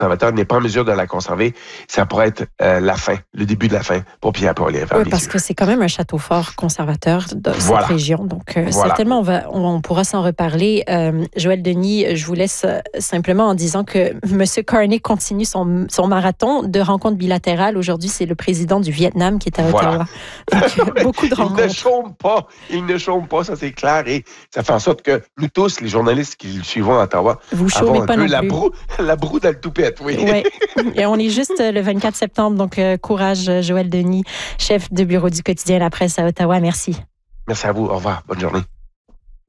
conservateur n'est pas en mesure de la conserver, ça pourrait être la fin, le début de la fin pour Pierre Poilievre. Oui, parce que c'est quand même un château fort conservateur de cette région. Donc, certainement, on pourra s'en reparler. Joël Denis, je vous laisse simplement en disant que M. Carney continue son marathon de rencontres bilatérales. Aujourd'hui, c'est le président du Vietnam qui est à Ottawa. Donc, beaucoup de rencontres. Il ne chôme pas, ça c'est clair. Et ça fait en sorte que nous tous, les journalistes qui le suivons à Ottawa, avons un peu la broue dans le toupette. Oui. Et on est juste le 24 septembre, donc courage Joël Denis, chef de bureau du quotidien La Presse à Ottawa. Merci. Merci à vous. Au revoir. Bonne journée.